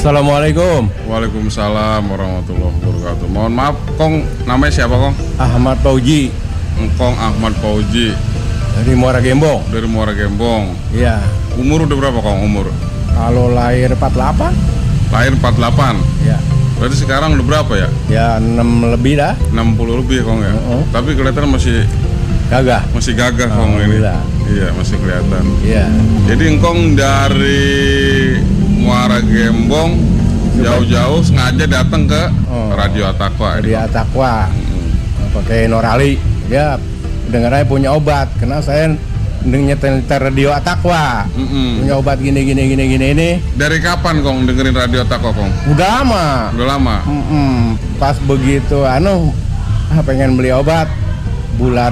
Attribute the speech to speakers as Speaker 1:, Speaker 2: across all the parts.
Speaker 1: Assalamualaikum.
Speaker 2: Waalaikumsalam warahmatullahi wabarakatuh. Mohon maaf, Kong, namanya siapa, Kong?
Speaker 1: Ahmad Fauji.
Speaker 2: Kong Ahmad Fauji.
Speaker 1: Dari Muara Gembong.
Speaker 2: Dari Muara Gembong.
Speaker 1: Iya.
Speaker 2: Umur udah berapa, Kong, umur?
Speaker 1: Kalau lahir 48.
Speaker 2: Lahir 48.
Speaker 1: Ya.
Speaker 2: Berarti sekarang udah berapa ya?
Speaker 1: Ya 6 lebih dah.
Speaker 2: 60 lebih, Kong ya. Tapi kelihatan masih
Speaker 1: Gagah.
Speaker 2: Kong ini. Iya, masih kelihatan.
Speaker 1: Iya.
Speaker 2: Jadi Engkong dari Muara Gembong jauh-jauh sengaja datang ke Radio Atakwa.
Speaker 1: Radio Atakwa. Pakai Norali. Dia dengarnya punya obat. Karena saya nyetel Radio Atakwa. Punya obat gini ini. Dari
Speaker 2: kapan, Kong, dengerin Radio Atakwa, Kong?
Speaker 1: Udah lama. Pas begitu pengen beli obat bulan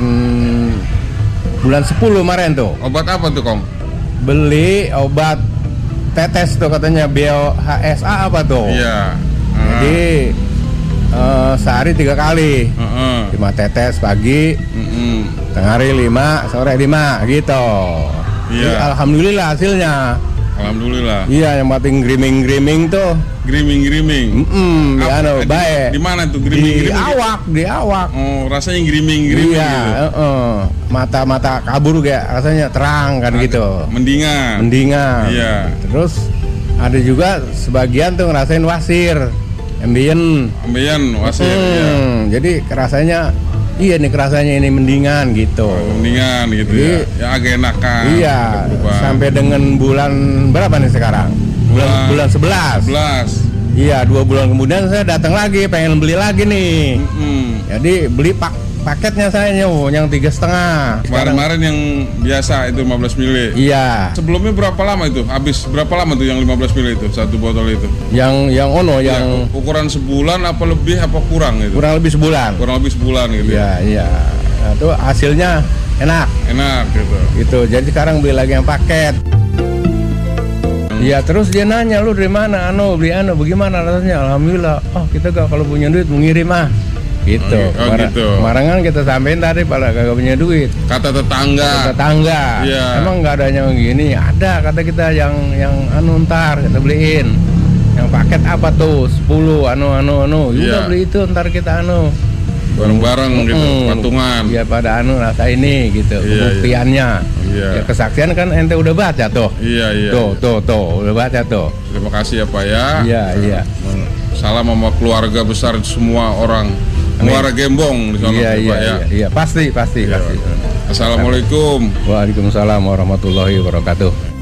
Speaker 1: 10 kemarin tuh.
Speaker 2: Obat apa tuh, Kong?
Speaker 1: Beli obat tetes tuh katanya BHSA apa tuh.
Speaker 2: Iya.
Speaker 1: Jadi sehari 3 kali. 5 tetes pagi, tengah hari 5, sore 5 gitu. Iya. Jadi, alhamdulillah hasilnya.
Speaker 2: Alhamdulillah.
Speaker 1: Iya, yang penting griming tuh.
Speaker 2: Griming.
Speaker 1: Baik.
Speaker 2: Di mana tuh griming?
Speaker 1: Di awak.
Speaker 2: Oh, rasanya griming
Speaker 1: iya,
Speaker 2: gitu.
Speaker 1: Mata kabur kayak rasanya terang kan gitu.
Speaker 2: Mendingan. Iya.
Speaker 1: Terus ada juga sebagian tuh ngerasain wasir. Ambien
Speaker 2: wasir. Iya.
Speaker 1: Jadi rasanya kerasanya ini mendingan gitu.
Speaker 2: Mendingan gitu. Jadi, ya agak enakan.
Speaker 1: Iya. Sampai dengan bulan berapa nih sekarang? Bulan 11. Iya, 2 bulan kemudian saya datang lagi, pengen beli lagi nih. Jadi beli paketnya saya yang 3,5.
Speaker 2: Kemarin yang biasa itu 15 mili.
Speaker 1: Iya.
Speaker 2: Sebelumnya berapa lama itu? Habis berapa lama tuh yang 15 mili itu satu botol itu?
Speaker 1: Yang
Speaker 2: ukuran sebulan apa lebih apa kurang itu?
Speaker 1: Kurang lebih sebulan gitu. Iya. Nah, itu hasilnya enak
Speaker 2: gitu.
Speaker 1: Gitu. Jadi sekarang beli lagi yang paket. Iya, terus dia nanya, lu dari mana? Beli bagaimana rasanya? Alhamdulillah. Kita gak kalau punya duit mengirim gitu.
Speaker 2: Gitu.
Speaker 1: Kemarin kan kita sampein tadi pada kagak punya duit.
Speaker 2: Kata tetangga.
Speaker 1: Iya. Emang nggak ada yang gini? Ada, kata kita yang ntar kita beliin. Yang paket apa tuh? 10 Udah beli itu ntar kita
Speaker 2: bareng-bareng gitu, patungan.
Speaker 1: Iya, pada rasa ini gitu. Pembuktiannya.
Speaker 2: Iya.
Speaker 1: Ya kesaksian kan ente udah baca tuh.
Speaker 2: Iya.
Speaker 1: Tuh, udah baca tuh.
Speaker 2: Terima kasih ya, Pak ya.
Speaker 1: Iya.
Speaker 2: Salam sama keluarga besar semua orang Muara Gembong di sana, Pak ya.
Speaker 1: Iya, pasti.
Speaker 2: Assalamualaikum.
Speaker 1: Waalaikumsalam warahmatullahi wabarakatuh.